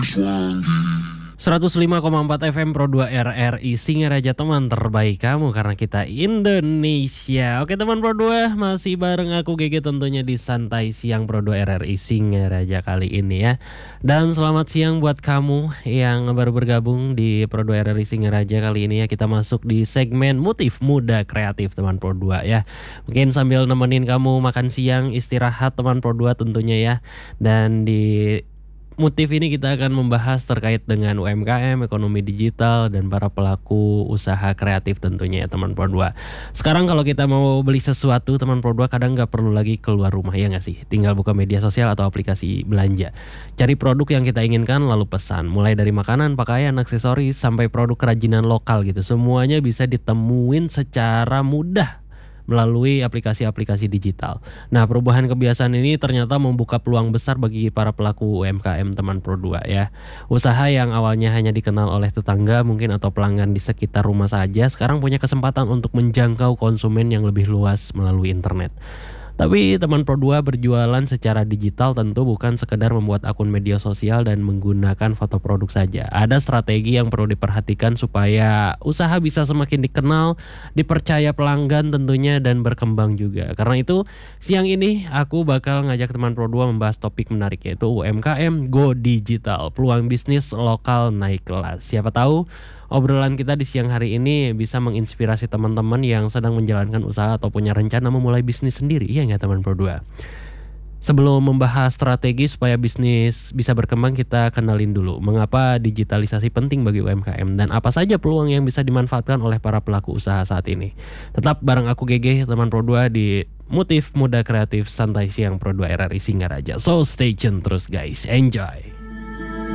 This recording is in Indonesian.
105,4 FM Pro 2 RRI Singaraja, teman terbaik kamu karena kita Indonesia. Oke teman Pro 2, masih bareng aku GG tentunya di Santai Siang Pro 2 RRI Singaraja kali ini ya. Dan selamat siang buat kamu yang baru bergabung di Pro 2 RRI Singaraja kali ini ya. Kita masuk di segmen Motif Muda Kreatif teman Pro 2 ya. Mungkin sambil nemenin kamu makan siang, istirahat teman Pro 2 tentunya ya. Dan di Motif ini kita akan membahas terkait dengan UMKM, ekonomi digital, dan para pelaku usaha kreatif tentunya ya teman Pro 2. Sekarang kalau kita mau beli sesuatu teman Pro 2 kadang nggak perlu lagi keluar rumah ya nggak sih? Tinggal buka media sosial atau aplikasi belanja. Cari produk yang kita inginkan lalu pesan. Mulai dari makanan, pakaian, aksesoris, sampai produk kerajinan lokal gitu. Semuanya bisa ditemuin secara mudah melalui aplikasi-aplikasi digital. Nah, perubahan kebiasaan ini ternyata membuka peluang besar bagi para pelaku UMKM teman Pro 2 ya. Usaha yang awalnya hanya dikenal oleh tetangga mungkin atau pelanggan di sekitar rumah saja, sekarang punya kesempatan untuk menjangkau konsumen yang lebih luas melalui internet. Tapi teman Pro 2 berjualan secara digital tentu bukan sekedar membuat akun media sosial dan menggunakan foto produk saja. Ada strategi yang perlu diperhatikan supaya usaha bisa semakin dikenal, dipercaya pelanggan tentunya dan berkembang juga. Karena itu siang ini aku bakal ngajak teman Pro 2 membahas topik menarik yaitu UMKM Go Digital, peluang bisnis lokal naik kelas. Siapa tahu obrolan kita di siang hari ini bisa menginspirasi teman-teman yang sedang menjalankan usaha atau punya rencana memulai bisnis sendiri. Iya nggak teman Pro 2? Sebelum membahas strategi supaya bisnis bisa berkembang, kita kenalin dulu mengapa digitalisasi penting bagi UMKM dan apa saja peluang yang bisa dimanfaatkan oleh para pelaku usaha saat ini. Tetap bareng aku GG teman Pro 2 di Motif Muda Kreatif Santai Siang Pro 2 RRI Singaraja. So stay tune terus guys, enjoy.